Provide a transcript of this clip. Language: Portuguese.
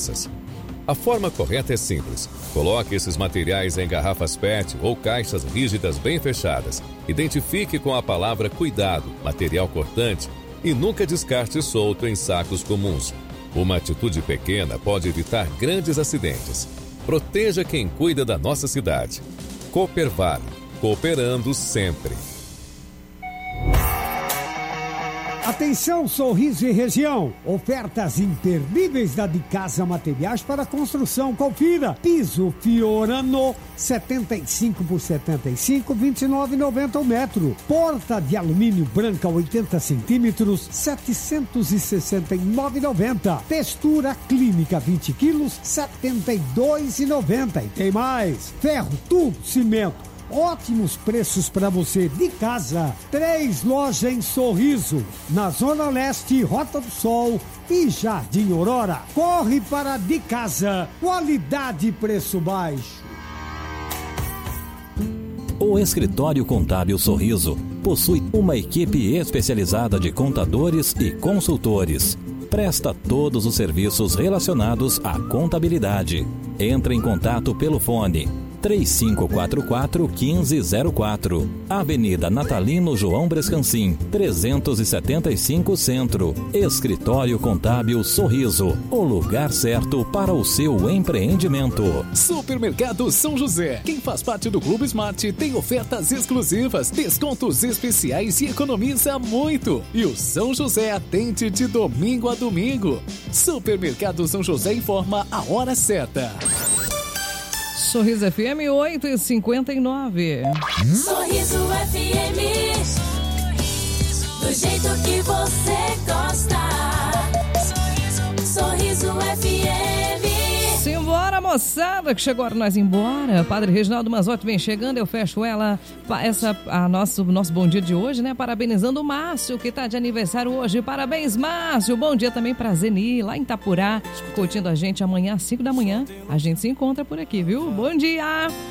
crianças. A forma correta é simples. Coloque esses materiais em garrafas PET ou caixas rígidas bem fechadas. Identifique com a palavra cuidado, material cortante e nunca descarte solto em sacos comuns. Uma atitude pequena pode evitar grandes acidentes. Proteja quem cuida da nossa cidade. Coopervale, cooperando sempre. Atenção, Sorriso e região. Ofertas imperdíveis da De Casa Materiais para Construção. Confira. Piso Fiorano, 75 por 75, R$ 29,90 o metro. Porta de alumínio branca, 80 centímetros, R$ 769,90. Textura clínica, 20 quilos, R$ 72,90. E tem mais. Ferro, tubo, cimento. Ótimos preços para você de casa. 3 lojas em Sorriso, na Zona Leste, Rota do Sol e Jardim Aurora. Corre para De Casa. Qualidade e preço baixo. O Escritório Contábil Sorriso possui uma equipe especializada de contadores e consultores. Presta todos os serviços relacionados à contabilidade. Entre em contato pelo fone 3544-1504, Avenida Natalino João Brescancin, 375 Centro. Escritório Contábil Sorriso, o lugar certo para o seu empreendimento. Supermercado São José. Quem faz parte do Clube Smart tem ofertas exclusivas, descontos especiais e economiza muito. E o São José atende de domingo a domingo. Supermercado São José informa a hora certa. Sorriso FM 8h59. Sorriso FM, do jeito que você gosta. Sorriso FM. Simbora, moçada, que chegou a hora de nós ir embora. Padre Reginaldo Mazzotti vem chegando, eu fecho ela, nosso bom dia de hoje, né? Parabenizando o Márcio, que tá de aniversário hoje. Parabéns, Márcio. Bom dia também pra Zeni, lá em Itapurá, curtindo a gente amanhã às 5 da manhã. A gente se encontra por aqui, viu? Bom dia!